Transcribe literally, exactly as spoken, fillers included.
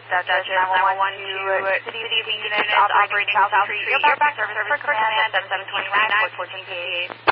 Dutchess nine one one to City of Phoenix units operating South Street. You're back to service for command at seven twenty-nine, fourteen fifty-eight.